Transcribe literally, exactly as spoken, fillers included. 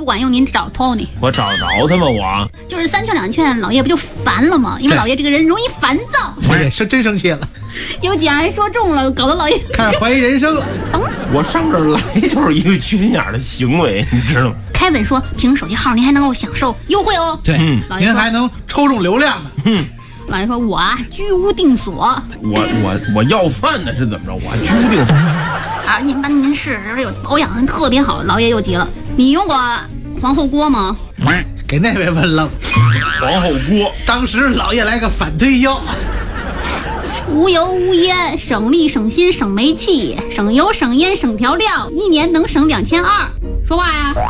不管用，您找托尼。 我找着他吗？我就是三劝两劝，老爷不就烦了吗？因为老爷这个人容易烦躁。 这是真生气了， 有几样还说中了，搞得老爷开始怀疑人生了。 我上这儿来就是一个缺心眼的行为，你知道吗？ 凯文说，凭手机号您还能够享受优惠哦。 对， 嗯老爷说您还能抽中流量呢。 嗯， 老爷说，我啊居无定所我我我要饭呢是怎么着？我居无定所。 啊，您把您试试，有保养特别好。老爷又急了，你用过皇后锅吗？ 给那位问愣。 皇后锅， 当时老爷来个反推销， 无油无烟，省力省心省煤气，省油省烟省调料，一年能省两千二。说话呀！